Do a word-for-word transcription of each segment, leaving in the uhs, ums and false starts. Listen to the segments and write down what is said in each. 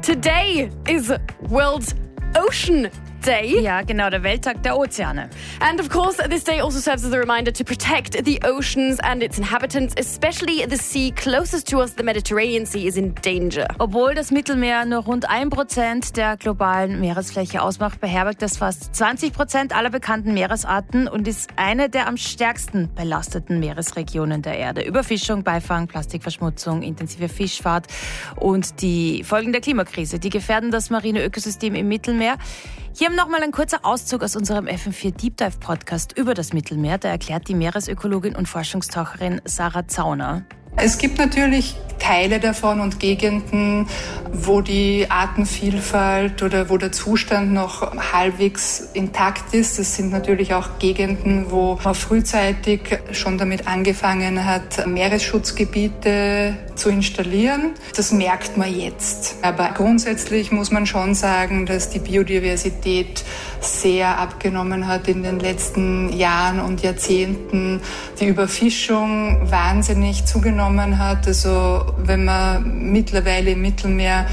Today is World Ocean Day. Ja, genau, der Welttag der Ozeane. And of course, this day also serves as a reminder to protect the oceans and its inhabitants, especially the sea closest to us, the Mediterranean Sea, is in danger. Obwohl das Mittelmeer nur rund ein Prozent der globalen Meeresfläche ausmacht, beherbergt das fast zwanzig Prozent aller bekannten Meeresarten und ist eine der am stärksten belasteten Meeresregionen der Erde. Überfischung, Beifang, Plastikverschmutzung, intensive Fischfahrt und die Folgen der Klimakrise, die gefährden das marine Ökosystem im Mittelmeer. Hier nochmal ein kurzer Auszug aus unserem F M vier Deep Dive Podcast über das Mittelmeer. Da erklärt die Meeresökologin und Forschungstaucherin Sarah Zauner. Es gibt natürlich Teile davon und Gegenden, wo die Artenvielfalt oder wo der Zustand noch halbwegs intakt ist. Das sind natürlich auch Gegenden, wo man frühzeitig schon damit angefangen hat, Meeresschutzgebiete zu installieren. Das merkt man jetzt. Aber grundsätzlich muss man schon sagen, dass die Biodiversität sehr abgenommen hat in den letzten Jahren und Jahrzehnten. Die Überfischung wahnsinnig zugenommen hat. Also wenn man mittlerweile im Mittelmeer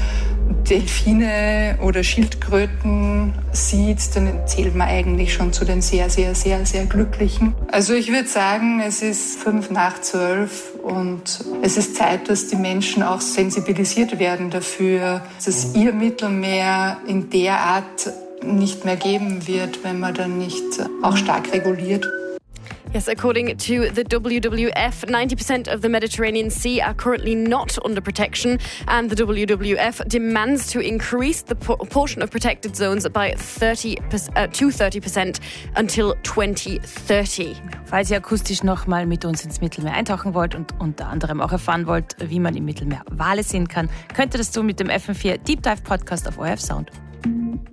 Delfine oder Schildkröten sieht, dann zählt man eigentlich schon zu den sehr, sehr, sehr, sehr Glücklichen. Also ich würde sagen, es ist fünf nach zwölf und es ist Zeit, dass die Menschen auch sensibilisiert werden dafür, dass es ihr Mittelmeer in der Art nicht mehr geben wird, wenn man dann nicht auch stark reguliert. Yes, according to the W W F, ninety percent of the Mediterranean Sea are currently not under protection, and the W W F demands to increase the portion of protected zones by thirty uh, to thirty percent until twenty thirty. Falls ihr akustisch noch mal mit uns ins Mittelmeer eintauchen wollt und unter anderem auch erfahren wollt, wie man im Mittelmeer Wale sehen kann, könnt ihr das tun mit dem F M vier Deep Dive Podcast auf O R F Sound.